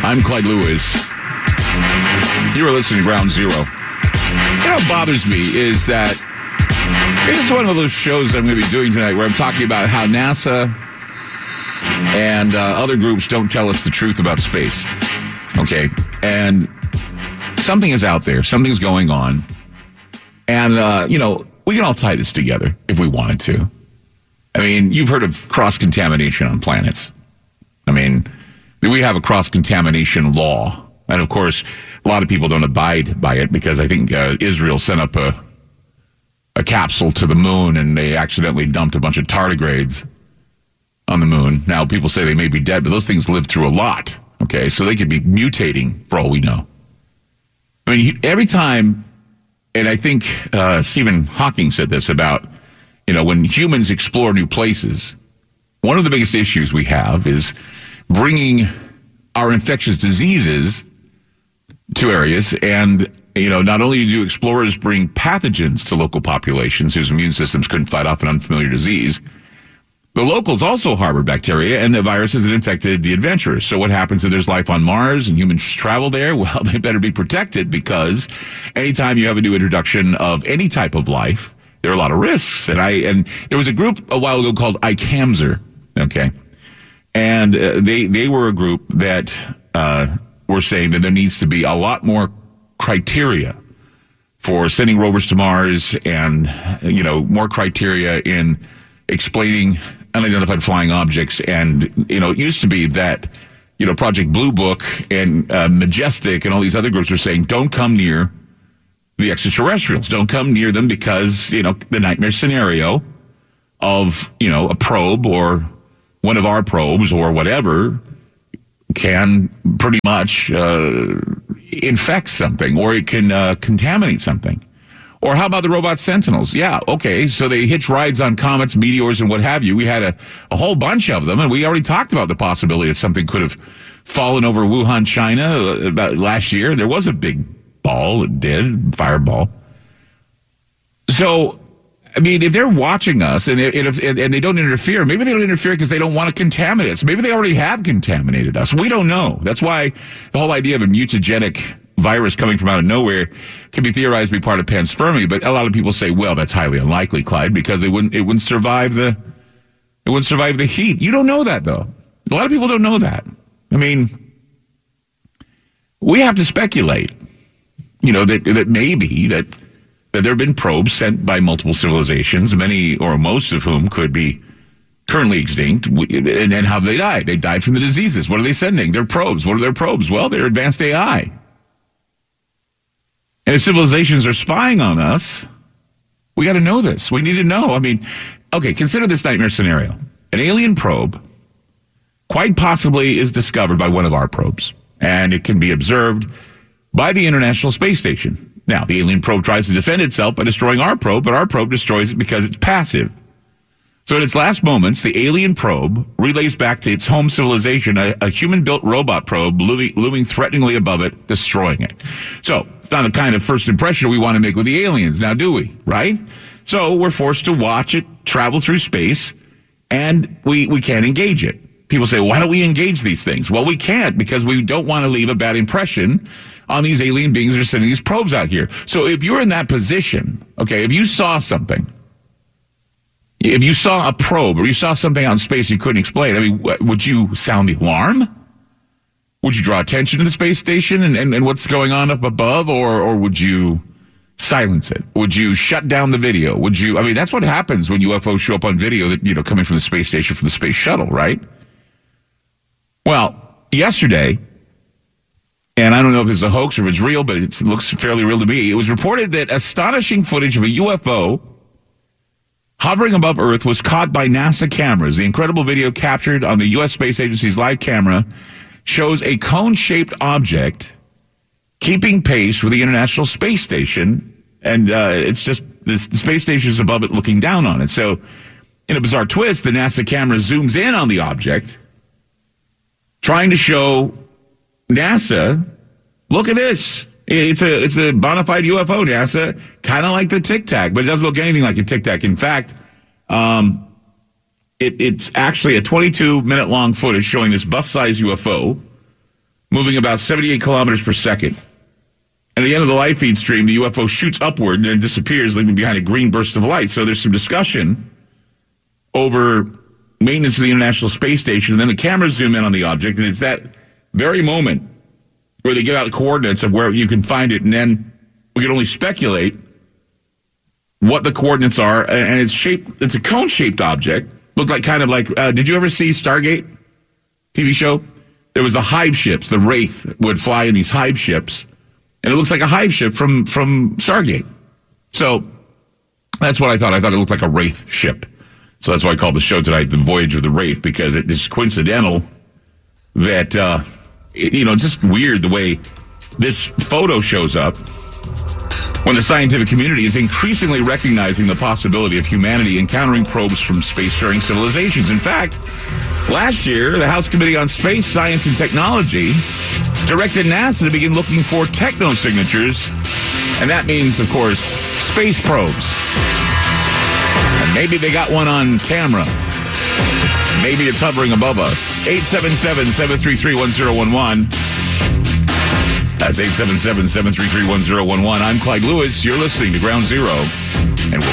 I'm Clyde Lewis. You are listening to Ground Zero. You know what bothers me is that it's one of those shows I'm going to be doing tonight where I'm talking about how NASA and other groups don't tell us the truth about space. Okay? And something is out there. Something's going on. And, we can all tie this together if we wanted to. I mean, you've heard of cross-contamination on planets. I mean, we have a cross-contamination law. And, of course, a lot of people don't abide by it because I think Israel sent up a capsule to the moon and they accidentally dumped a bunch of tardigrades on the moon. Now, people say they may be dead, but those things live through a lot. Okay, so they could be mutating for all we know. I mean, every time, and I think Stephen Hawking said this about, when humans explore new places, one of the biggest issues we have is bringing our infectious diseases to areas. And, not only do explorers bring pathogens to local populations whose immune systems couldn't fight off an unfamiliar disease, the locals also harbor bacteria and the viruses that infected the adventurers. So what happens if there's life on Mars and humans travel there? Well, they better be protected because anytime you have a new introduction of any type of life, there are a lot of risks. And there was a group a while ago called ICAMSR, okay? And they were a group that were saying that there needs to be a lot more criteria for sending rovers to Mars and, more criteria in explaining unidentified flying objects. And, it used to be that, Project Blue Book and Majestic and all these other groups were saying, don't come near the extraterrestrials. Don't come near them because, the nightmare scenario of, a probe or one of our probes or whatever can pretty much infect something, or it can contaminate something. Or how about the robot sentinels? Yeah, okay, so they hitch rides on comets, meteors, and what have you. We had a whole bunch of them, and we already talked about the possibility that something could have fallen over Wuhan, China about last year. There was a big ball, it did, fireball. So, I mean, if they're watching us and they don't interfere, maybe they don't interfere because they don't want to contaminate us. Maybe they already have contaminated us. We don't know. That's why the whole idea of a mutagenic virus coming from out of nowhere can be theorized to be part of panspermia. But a lot of people say, well, that's highly unlikely, Clyde, because it wouldn't survive the heat. You don't know that, though. A lot of people don't know that. I mean, we have to speculate, that maybe that there have been probes sent by multiple civilizations, many or most of whom could be currently extinct. And then how they died? They died from the diseases. What are they sending? They're probes. What are their probes? Well, they're advanced AI. And if civilizations are spying on us, we got to know this. We need to know. I mean, okay, consider this nightmare scenario. An alien probe quite possibly is discovered by one of our probes, and it can be observed by the International Space Station. Now, the alien probe tries to defend itself by destroying our probe, but our probe destroys it because it's passive. So in its last moments, the alien probe relays back to its home civilization a human-built robot probe looming threateningly above it, destroying it. So it's not the kind of first impression we want to make with the aliens, now do we? Right? So we're forced to watch it travel through space, and we can't engage it. People say, why don't we engage these things? Well, we can't because we don't want to leave a bad impression on these alien beings that are sending these probes out here. So if you're in that position, okay, if you saw something, if you saw a probe or you saw something out in space you couldn't explain, I mean, would you sound the alarm? Would you draw attention to the space station and what's going on up above, or would you silence it? Would you shut down the video? I mean, that's what happens when UFOs show up on video that, coming from the space station, from the space shuttle, right? Well, yesterday, and I don't know if it's a hoax or if it's real, but it looks fairly real to me. It was reported that astonishing footage of a UFO hovering above Earth was caught by NASA cameras. The incredible video captured on the U.S. Space Agency's live camera shows a cone-shaped object keeping pace with the International Space Station, and it's just the space station is above it looking down on it. So, in a bizarre twist, the NASA camera zooms in on the object, trying to show NASA, look at this. It's a bona fide UFO, NASA, kind of like the Tic Tac, but it doesn't look anything like a Tic Tac. In fact, it's actually a 22-minute long footage showing this bus-sized UFO moving about 78 kilometers per second. And at the end of the light feed stream, the UFO shoots upward and then disappears, leaving behind a green burst of light. So there's some discussion over maintenance of the International Space Station, and then the cameras zoom in on the object, and it's that very moment where they give out the coordinates of where you can find it, and then we can only speculate what the coordinates are, and it's a cone-shaped object. Looked like did you ever see Stargate TV show? There was the hive ships. The Wraith would fly in these hive ships, and it looks like a hive ship from Stargate. So that's what I thought. I thought it looked like a Wraith ship. So that's why I called the show tonight The Voyage of the Wraith, because it is coincidental that, it's just weird the way this photo shows up when the scientific community is increasingly recognizing the possibility of humanity encountering probes from spacefaring civilizations. In fact, last year, the House Committee on Space, Science, and Technology directed NASA to begin looking for techno-signatures, and that means, of course, space probes. And maybe they got one on camera. Maybe it's hovering above us. 877-733-1011. That's 877-733-1011. I'm Clyde Lewis. You're listening to Ground Zero, and we'll